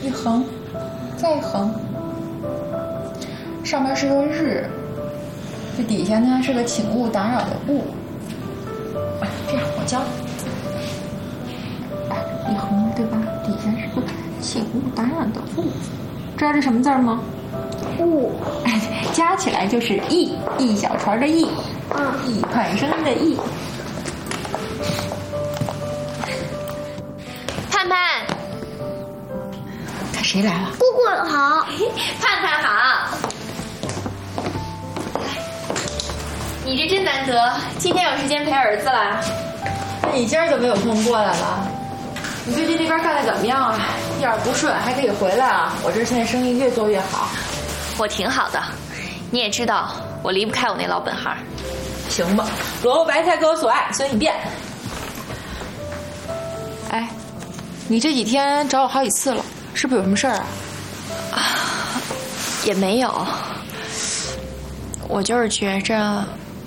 一横，再一横，上面是个日，这底下呢是个请勿打扰的勿。这样我教你，一横对吧？底下是个请勿打扰的勿，知道这什么字吗？ 勿， 加起来就是一小船的一，一款生的一。 盼盼， 看谁来了？ 姑姑好， 盼盼好。你这真难得，今天有时间陪儿子了。 那你今儿怎么有空过来了？你最近那边干得怎么样啊？一点不顺还可以回来啊！我这现在生意越做越好。 我挺好的，你也知道，我离不开我那老本行。 行吧，萝卜白菜各有所爱，随你便。哎，你这几天找我好几次了，是不是有什么事儿啊？ 也没有，我就是觉着，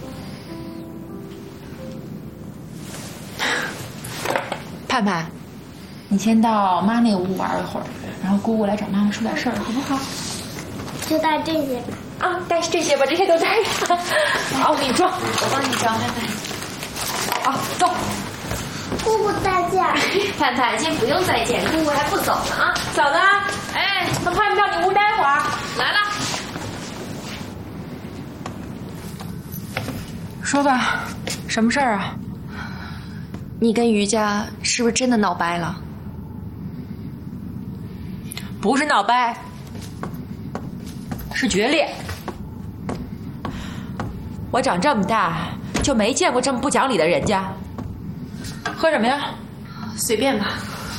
盼盼，你先到妈那屋玩一会儿，然后姑姑来找妈妈说点事儿，好不好？ 就带这些吧。 啊，带这些吧，这些都带上。好，我给你装， 我帮你装，盼盼。 啊，走。 姑姑再见。 盼盼，先不用再见，姑姑还不走呢啊！ 走呢。 哎， 那盼盼到你屋待会儿。 来了。 说吧，什么事儿啊？ 你跟于家是不是真的闹掰了？ 不是闹掰，是决裂。我长这么大就没见过这么不讲理的人家。喝什么呀？ 随便吧。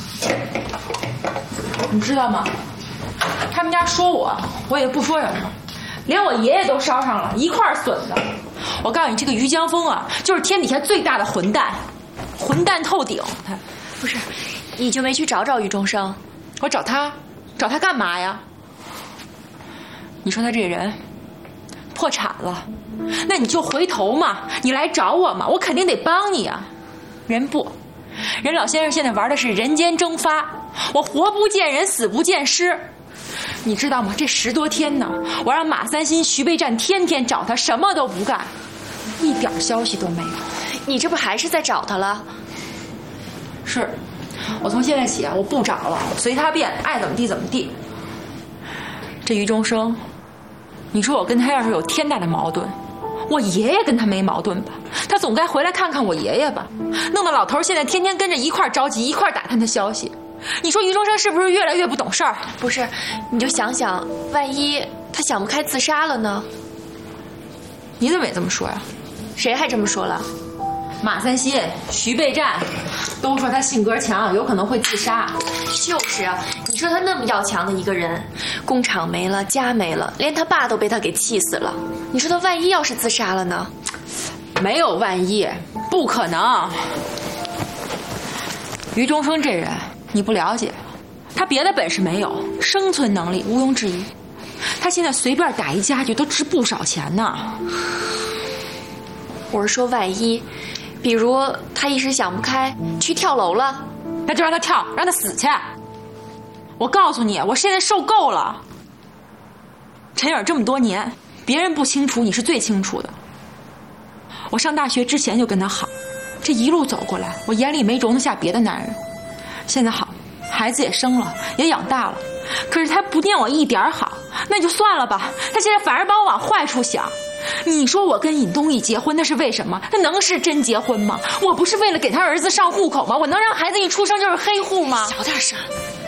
你知道吗？他们家说我也不说什么，连我爷爷都烧上了，一块损的。我告诉你，这个于江峰啊，就是天底下最大的混蛋，混蛋透顶。他不是，你就没去找找于中生？ 我找他干嘛呀？你说他这人破产了，那你就回头嘛，你来找我嘛，我肯定得帮你啊。人老先生现在玩的是人间蒸发，我活不见人，死不见尸。你知道吗？这10多天呢，我让马三新、徐备战天天找他，什么都不干，一点消息都没有。 你这不还是在找他了？ 是，我从现在起啊，我不找了，随他便，爱怎么地怎么地。这于中生，你说我跟他要是有天大的矛盾，我爷爷跟他没矛盾吧？他总该回来看看我爷爷吧？弄得老头现在天天跟着一块着急，一块打探他消息。你说于中生是不是越来越不懂事儿？ 不是，你就想想，万一他想不开自杀了呢？ 你怎么也这么说呀？ 谁还这么说了？ 马三新、徐备战都说他性格强，有可能会自杀。 就是啊，你说他那么要强的一个人，工厂没了，家没了，连他爸都被他给气死了。你说他万一要是自杀了呢？ 没有万一，不可能。于中生这人你不了解，他别的本事没有，生存能力毋庸置疑。他现在随便打一家具都值不少钱呢。 我是说万一，比如他一时想不开去跳楼了， 那就让他跳，让他死去。我告诉你，我现在受够了。陈颖这么多年，别人不清楚，你是最清楚的。我上大学之前就跟他好，这一路走过来，我眼里没容得下别的男人。现在好，孩子也生了，也养大了，可是他不念我一点好，那就算了吧。他现在反而把我往坏处想。你说我跟尹东义结婚，那是为什么？那能是真结婚吗？我不是为了给他儿子上户口吗？我能让孩子一出生就是黑户吗？ 小点声。